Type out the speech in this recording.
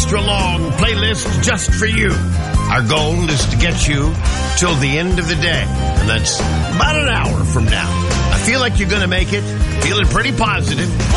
extra long playlist just for you. Our goal is to get you till the end of the day, and that's about an hour from now. I feel like you're going to make it. Feeling pretty positive.